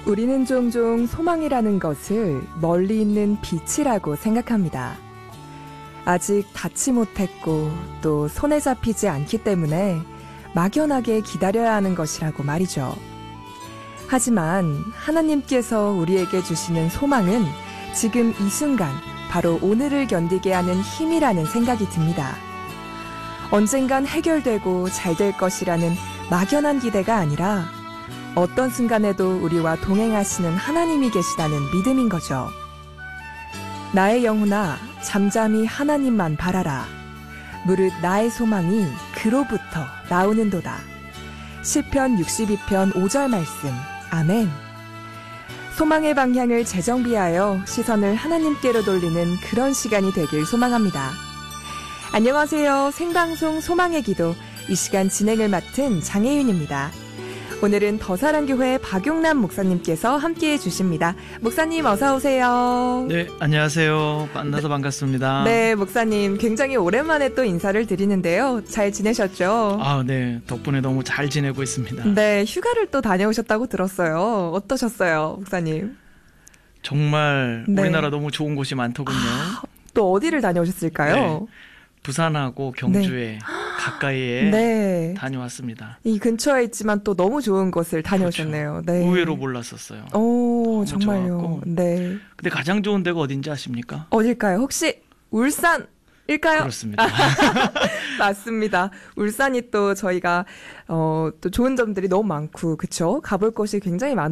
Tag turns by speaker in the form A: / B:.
A: 우리는 종종 소망이라는 것을 멀리 있는 빛이라고 생각합니다. 아직 닿지 못했고 또 손에 잡히지 않기 때문에 막연하게 기다려야 하는 것이라고 말이죠. 하지만 하나님께서 우리에게 주시는 소망은 지금 이 순간 바로 오늘을 견디게 하는 힘이라는 생각이 듭니다. 언젠간 해결되고 잘 될 것이라는 막연한 기대가 아니라 어떤 순간에도 우리와 동행하시는 하나님이 계시다는 믿음인 거죠. 나의 영혼아 잠잠히 하나님만 바라라. 무릇 나의 소망이 그로부터 나오는도다. 시편 62편 5절 말씀. 아멘. 소망의 방향을 재정비하여 시선을 하나님께로 돌리는 그런 시간이 되길 소망합니다. 안녕하세요. 생방송 소망의 기도, 이 시간 진행을 맡은 장혜윤입니다. 오늘은 더사랑교회 박용남 목사님께서 함께해 주십니다. 목사님 어서 오세요.
B: 네, 안녕하세요. 만나서 반갑습니다.
A: 네, 목사님 굉장히 오랜만에 또 인사를 드리는데요. 잘 지내셨죠?
B: 아, 네. 덕분에 너무 잘 지내고 있습니다.
A: 네, 휴가를 또 다녀오셨다고 들었어요. 어떠셨어요, 목사님?
B: 정말
A: 네.
B: 우리나라 너무 좋은 곳이 많더군요.
A: 또 어디를 다녀오셨을까요?
B: 네. 부산하고 경주에 가까이에
A: 네.
B: 다녀왔습니다.
A: 이 근처에 있지만 또 너무 좋은 곳을 다녀오셨네요.
B: 그렇죠.
A: 네.
B: 의외로 몰랐었어요.
A: 오,
B: 너무
A: 정말요.
B: 좋았고.
A: 네.
B: 근데 가장 좋은 데가 어딘지 아십니까?
A: 어딜까요? 혹시 울산일까요?
B: 그렇습니다.
A: 맞습니다. 울산이 또 저희가 또 좋은 점들이 너무 많고, 그쵸? 가볼 곳이 굉장히 많은